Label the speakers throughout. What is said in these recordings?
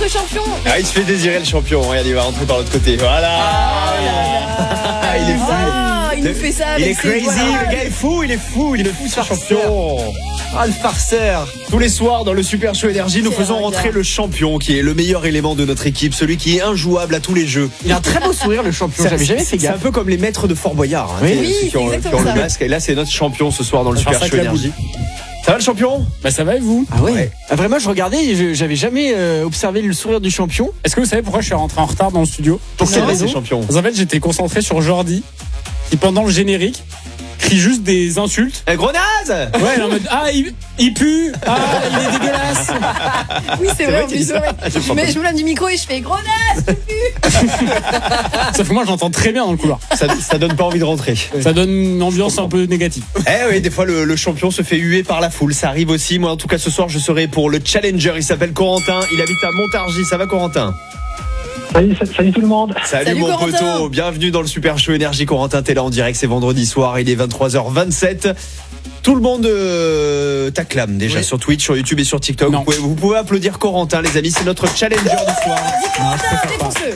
Speaker 1: notre champion.
Speaker 2: Ah, il se fait désirer le champion. Regarde, il va rentrer par l'autre côté. Voilà. Il est fou.
Speaker 1: Il nous fait ça
Speaker 2: Il
Speaker 1: avec
Speaker 2: est
Speaker 1: ses
Speaker 2: crazy.
Speaker 1: doigts.
Speaker 2: Le gars est fou. Il est fou ce champion.
Speaker 3: Ah, le farceur.
Speaker 2: Tous les soirs dans le Super Show Énergie, nous
Speaker 1: C'est
Speaker 2: faisons
Speaker 1: un
Speaker 2: rentrer
Speaker 1: gars.
Speaker 2: le champion qui est le meilleur élément de notre équipe, celui qui est injouable à tous les jeux.
Speaker 3: Il a un très beau sourire, le champion. J'avais jamais fait
Speaker 2: C'est un
Speaker 3: gaffe.
Speaker 2: peu comme les maîtres de Fort Boyard. Hein,
Speaker 3: Oui.
Speaker 1: Oui,
Speaker 2: ceux qui ont,
Speaker 1: c'est
Speaker 2: qui
Speaker 1: exactement
Speaker 2: ont le
Speaker 1: ça.
Speaker 2: masque. Et là, c'est notre champion ce soir dans le
Speaker 4: Ça
Speaker 2: Super
Speaker 4: fait
Speaker 2: Show
Speaker 4: ça,
Speaker 2: Énergie. Ça va le champion?
Speaker 4: Bah ça va et vous?
Speaker 3: Ah ouais.
Speaker 2: Ouais.
Speaker 3: Ah, vraiment, je regardais et j'avais jamais observé le sourire du champion.
Speaker 4: Est-ce que vous savez pourquoi je suis rentré en retard dans le studio?
Speaker 2: Pour quelle
Speaker 3: Non.
Speaker 2: raison, champion?
Speaker 4: Parce qu'en fait j'étais concentré sur Jordi qui pendant le générique crie juste des insultes.
Speaker 2: Grenade.
Speaker 4: Ouais, en mode il pue, il est dégueulasse.
Speaker 1: Oui, c'est vrai,
Speaker 2: vrai
Speaker 1: en
Speaker 2: qu'il dit
Speaker 1: plus.
Speaker 2: ça.
Speaker 1: Ouais. Je me lève du micro et je fais grenade.
Speaker 4: Sauf que moi j'entends très bien dans le couloir.
Speaker 2: Ça donne pas envie de rentrer.
Speaker 4: Ça donne une ambiance un peu négative.
Speaker 2: Eh oui, des fois le champion se fait huer par la foule, ça arrive aussi. Moi en tout cas ce soir je serai pour le challenger, il s'appelle Corentin, il habite à Montargis, ça va Corentin?
Speaker 5: Salut tout le monde.
Speaker 2: Salut mon
Speaker 1: Corentin.
Speaker 2: poteau, bienvenue dans le Super Show Énergie. Corentin, t'es là en direct, c'est vendredi soir, il est 23h27. Tout le monde t'acclame déjà
Speaker 4: Oui.
Speaker 2: sur Twitch, sur YouTube et sur TikTok.
Speaker 4: Non.
Speaker 2: Vous pouvez applaudir Corentin les amis, c'est notre challenger du soir.
Speaker 1: Défonce-le.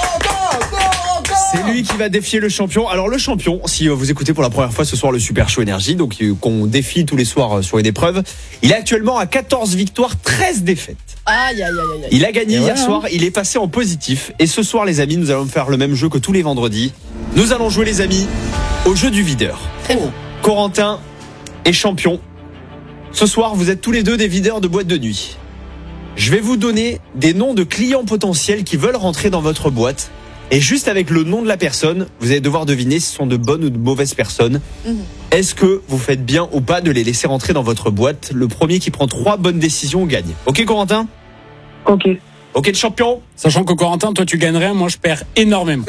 Speaker 2: C'est lui qui va défier le champion. Alors le champion, si vous écoutez pour la première fois ce soir le Super Show Énergie, donc qu'on défie tous les soirs sur une épreuve, il est actuellement à 14 victoires, 13 défaites.
Speaker 1: Aïe, aïe, aïe, aïe.
Speaker 2: Il a gagné
Speaker 4: Et
Speaker 2: hier
Speaker 4: voilà.
Speaker 2: soir, il est passé en positif. Et ce soir les amis, nous allons faire le même jeu que tous les vendredis. Nous allons jouer les amis au jeu du videur.
Speaker 1: Très bien.
Speaker 2: Corentin est champion. Ce soir vous êtes tous les deux des videurs de boîte de nuit. Je vais vous donner des noms de clients potentiels qui veulent rentrer dans votre boîte. Et juste avec le nom de la personne, vous allez devoir deviner si ce sont de bonnes ou de mauvaises personnes.
Speaker 1: Mhm.
Speaker 2: Est-ce que vous faites bien ou pas de les laisser rentrer dans votre boîte? Le premier qui prend 3 bonnes décisions gagne. Ok Corentin?
Speaker 5: Ok.
Speaker 2: Ok le champion?
Speaker 4: Sachant que Corentin, toi tu gagnerais, moi je perds énormément.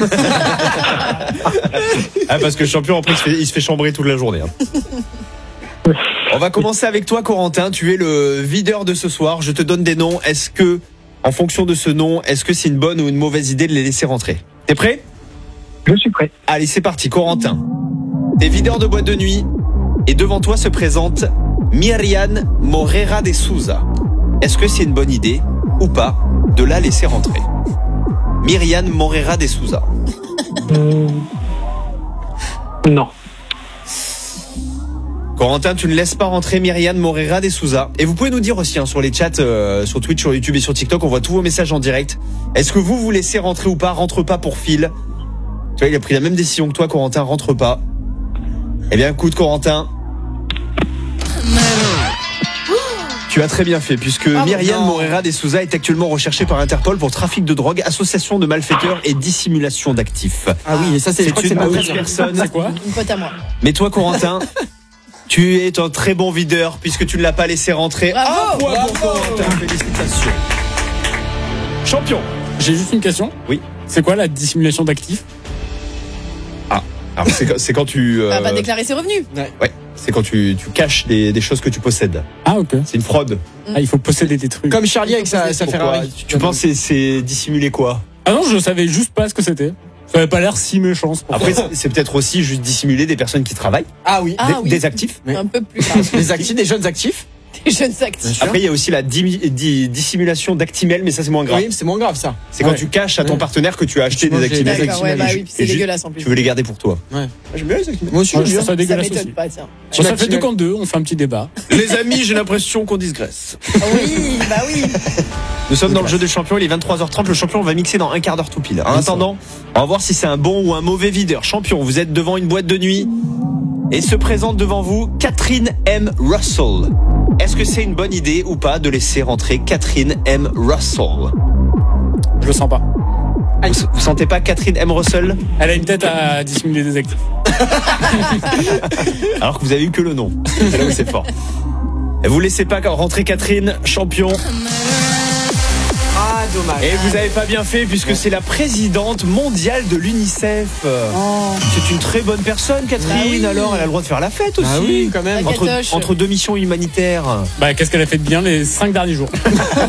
Speaker 2: Ah parce que le champion après il se fait chambrer toute la journée. Hein. On va commencer avec toi Corentin, tu es le videur de ce soir. Je te donne des noms. Est-ce que, en fonction de ce nom, est-ce que c'est une bonne ou une mauvaise idée de les laisser rentrer? T'es prêt?
Speaker 5: Je suis prêt.
Speaker 2: Allez, c'est parti, Corentin. T'es videur de boîte de nuit et devant toi se présente Myriam Moreira de Souza. Est-ce que c'est une bonne idée ou pas de la laisser rentrer? Myriam Moreira de Souza.
Speaker 5: Non.
Speaker 2: Corentin, tu ne laisses pas rentrer Myriam Moreira de Souza. Et vous pouvez nous dire aussi sur les chats, sur Twitch, sur YouTube et sur TikTok, on voit tous vos messages en direct. Est-ce que vous laissez rentrer ou pas? Rentre pas pour Phil. Tu vois, il a pris la même décision que toi, Corentin, rentre pas. Eh bien, écoute, Corentin. Tu as très bien fait, puisque Myriam Moreira de Souza est actuellement recherchée par Interpol pour trafic de drogue, association de malfaiteurs et dissimulation d'actifs.
Speaker 3: Ah oui, et ça, je crois que
Speaker 2: C'est
Speaker 3: c'est
Speaker 2: une
Speaker 3: pas
Speaker 2: mauvaise
Speaker 3: vrai.
Speaker 2: personne.
Speaker 4: C'est quoi?
Speaker 1: Une pote à moi.
Speaker 2: Mais toi, Corentin, tu es un très bon videur puisque tu ne l'as pas laissé rentrer.
Speaker 1: Bravo.
Speaker 2: Un point pour Corentin, félicitations. Champion.
Speaker 4: J'ai juste une question.
Speaker 2: Oui.
Speaker 4: C'est quoi la dissimulation d'actifs?
Speaker 2: Alors c'est quand tu
Speaker 1: Elle va pas déclarer ses revenus.
Speaker 2: ouais, c'est quand tu caches des choses que tu possèdes.
Speaker 4: Ah ok.
Speaker 2: C'est une fraude.
Speaker 4: Ah, il faut posséder des trucs.
Speaker 3: Comme Charlie avec sa
Speaker 2: Pourquoi?
Speaker 3: Ferrari.
Speaker 2: Tu penses que c'est dissimuler quoi?
Speaker 4: Ah non, je savais juste pas ce que c'était. Ça avait pas l'air si méchant. c'est pour
Speaker 2: Après
Speaker 4: ça.
Speaker 2: c'est peut-être aussi juste dissimuler des personnes qui travaillent,
Speaker 3: Ah oui.
Speaker 1: Ah oui.
Speaker 2: des actifs.
Speaker 3: Oui.
Speaker 1: Un peu plus tard.
Speaker 3: Les actifs, des jeunes actifs.
Speaker 1: Des jeunes actifs.
Speaker 2: Après il y a aussi la dissimulation d'actimel, mais ça c'est moins grave.
Speaker 3: Oui, c'est moins grave ça.
Speaker 2: C'est quand
Speaker 4: Ouais.
Speaker 2: tu caches à ton
Speaker 3: Ouais.
Speaker 2: partenaire que tu as acheté
Speaker 3: Tu
Speaker 2: des
Speaker 3: manges
Speaker 2: actimel.
Speaker 3: des
Speaker 1: D'accord, ouais, bah
Speaker 3: et
Speaker 1: oui, puis c'est
Speaker 2: juste-
Speaker 1: dégueulasse en plus.
Speaker 2: Tu veux les garder pour toi.
Speaker 3: Ouais.
Speaker 2: J'aime bien les actimel.
Speaker 3: Moi aussi,
Speaker 4: Ouais,
Speaker 3: je
Speaker 4: je trouve ça
Speaker 1: Ça
Speaker 4: dégueulasse
Speaker 1: m'étonne
Speaker 4: aussi.
Speaker 1: pas, tiens.
Speaker 4: Ça fait
Speaker 3: Actimel.
Speaker 4: 2 contre 2, on fait un petit débat.
Speaker 2: Les amis, j'ai l'impression qu'on digresse.
Speaker 1: Oui, bah oui.
Speaker 2: Nous sommes dans le jeu des champions, il est 23h30, le champion on va mixer dans un quart d'heure tout pile. En attendant, on va voir si c'est un bon ou un mauvais videur. Champion, vous êtes devant une boîte de nuit et se présente devant vous Catherine M. Russell. Est-ce que c'est une bonne idée ou pas de laisser rentrer Catherine M. Russell?
Speaker 4: Je le sens pas.
Speaker 2: Vous sentez pas Catherine M. Russell
Speaker 4: Elle a une tête à dissimuler des actifs.
Speaker 2: alors que vous avez eu que le nom. C'est là où c'est fort. Et vous laissez pas rentrer Catherine, champion.
Speaker 3: Ah, dommage.
Speaker 2: Et vous avez pas bien fait puisque c'est la présidente mondiale de l'UNICEF. C'est une très bonne personne, Catherine.
Speaker 1: Bah oui.
Speaker 2: Alors, elle a le droit de faire la fête aussi.
Speaker 3: Ah oui, quand même.
Speaker 1: La
Speaker 2: Entre,
Speaker 1: Catoche.
Speaker 2: entre deux missions humanitaires.
Speaker 4: Bah qu'est-ce qu'elle a fait de bien les 5 derniers jours?